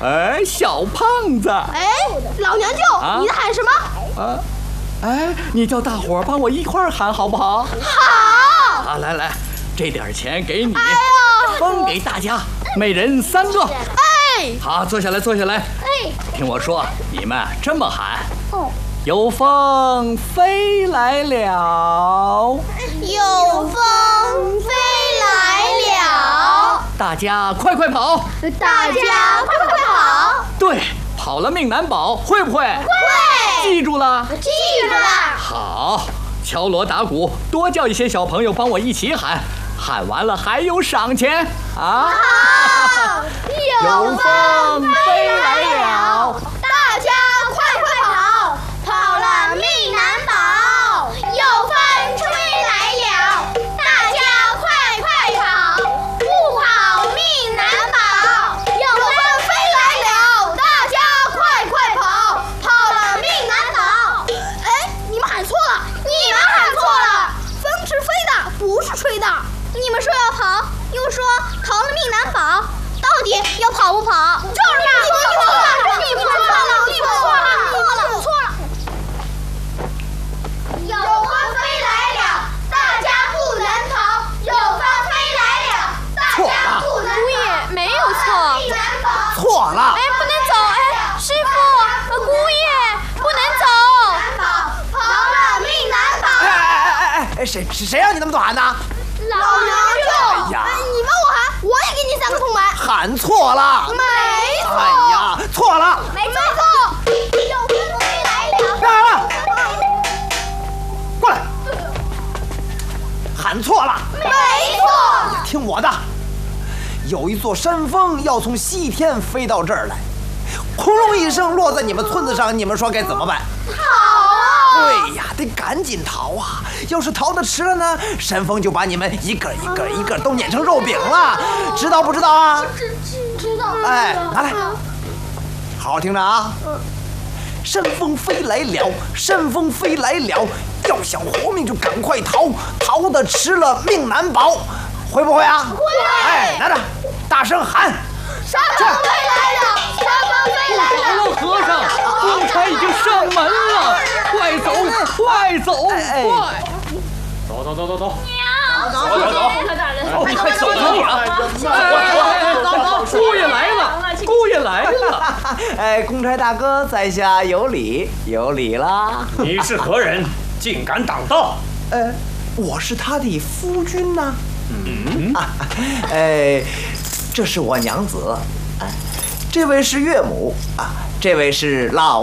哎，小胖子。 哎，老娘舅，你在喊什么？ 哎，你叫大伙儿帮我一块儿喊好不好？ 好。 好，来，这点钱给你， 哎呀， 分给大家，每人3个。 哎， 好，坐下来。 哎， 听我说，你们这么喊。有风飞来了， 有风飞来了， 大家快跑！ 大家快跑！ 对，跑了命难保，会不会？ 会。 记住了？ 记住了。 好，敲锣打鼓，多叫一些小朋友帮我一起喊，喊完了还有赏钱啊！ 好， 有风飞来了， 大家快跑！跑了命难保，有风吹来了，大家快跑！不跑命难保，有风飞来了，大家快跑！跑了命难保。哎，你们喊错了，风是飞的，不是吹的。你们说要跑，又说逃了命难保，到底要跑不跑？就是你错了。有风飞来了，大家不能逃。有风飞来了，大家不能逃。 姑爷没有错。 错了。 哎，不能走！哎，师傅，姑爷不能走。 跑了命难保。 哎，谁让你那么多喊的？ 老娘舅。 哎呀， 你问我喊，我也给你3个铜板。 喊错了。 没错。 哎呀，错了。 没错。有风飞来了。 过来。喊错了。 没错。 听我的，有一座山峰要从西天飞到这儿来，轰隆一声落在你们村子上，你们说该怎么办？ 逃啊！ 对呀，得赶紧逃啊！要是逃得迟了呢，山峰就把你们一个都碾成肉饼了，知道不知道啊？ 知道。 哎，拿来，好好听着啊！山风飞来了，山风飞来了，要想活命就赶快逃，逃得迟了命难保，会不会啊？ 会。 哎，拿着，大声喊！ 山风飞来了，山风飞来了！ 老和尚，公差已经上门了，快走！快！走！ 娘， 你快走你啊！姑爷来了！ 哎，公差大哥在下有礼啦。 你是何人？竟敢挡道？ 我是他的夫君呐。这是我娘子，这位是岳母啊，这位是老